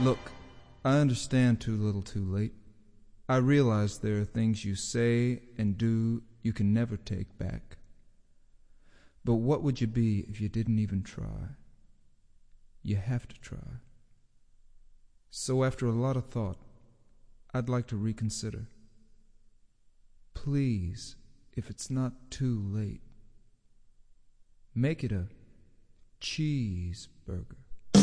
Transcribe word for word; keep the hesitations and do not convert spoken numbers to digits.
Look, I understand too little too late. I realize there are things you say and do you can never take back. But what would you be if you didn't even try? You have to try. So after a lot of thought, I'd like to reconsider. Please, if it's not too late, make it a cheeseburger.